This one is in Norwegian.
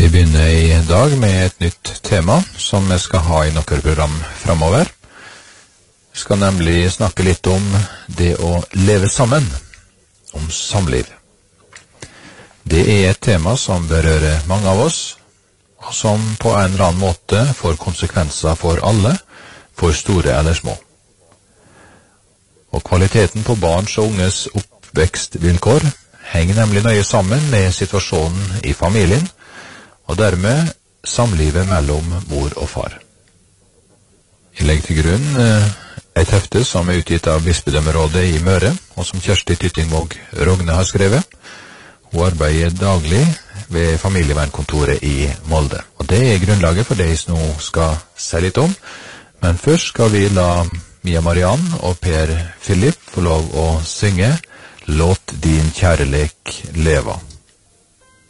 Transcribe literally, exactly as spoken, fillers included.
Vi begynner i dag med et nytt tema som vi skal ha i noen program fremover. Vi skal nemlig snakke litt om det å leve sammen, om samliv. Det er et tema som berører mange av oss, og som på en eller annen måte får konsekvenser for alle, for store eller små. Og kvaliteten på barns og unges oppvekstvilkår henger nemlig nøye sammen med situasjonen i familien, og dermed samlivet mellom mor og far. Jeg legger til grunn eh, et hefte som er utgitt av Bispedømmerådet i Møre, og som Kjersti Tyttingvåg Rogne har skrevet. Hun arbeider daglig ved familievernkontoret i Molde. Og det er grunnlaget for det jeg nå skal se litt om. Men først skal vi la Mia Mariann og Per Philip få lov å synge «Låt din kjærlek leva».